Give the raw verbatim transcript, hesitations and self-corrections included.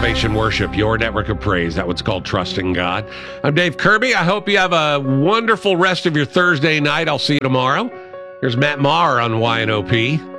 Salvation Worship, your network of praise. That one's called Trusting God. I'm Dave Kirby. I hope you have a wonderful rest of your Thursday night. I'll see you tomorrow. Here's Matt Maher on Y N O P.